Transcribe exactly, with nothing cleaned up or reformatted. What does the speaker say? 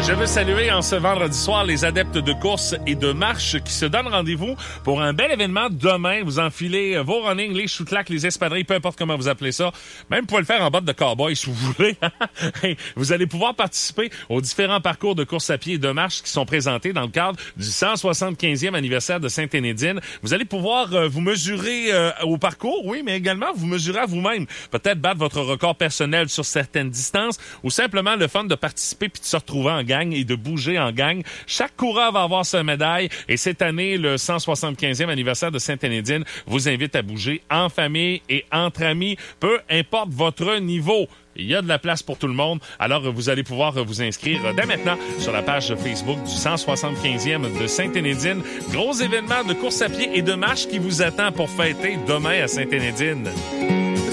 Je veux saluer en ce vendredi soir les adeptes de course et de marche qui se donnent rendez-vous pour un bel événement demain. Vous enfilez vos running, les chouclacs, les espadrilles, peu importe comment vous appelez ça. Même vous pouvez le faire en botte de cowboy si vous voulez. Vous allez pouvoir participer aux différents parcours de course à pied et de marche qui sont présentés dans le cadre du cent soixante-quinzième anniversaire de Sainte-Énédine. Vous allez pouvoir euh, vous mesurer euh, au parcours, oui, mais également vous mesurer à vous-même. Peut-être battre votre record personnel sur certaines distances ou simplement le fun de participer puis de se retrouver en gang et de bouger en gang. Chaque coureur va avoir sa médaille et cette année, le cent soixante-quinzième anniversaire de Sainte-Énédine vous invite à bouger en famille et entre amis, peu importe votre niveau. Il y a de la place pour tout le monde. Alors, vous allez pouvoir vous inscrire dès maintenant sur la page Facebook du cent soixante-quinzième de Sainte-Énédine. Gros événement de course à pied et de marche qui vous attend pour fêter demain à Sainte-Énédine.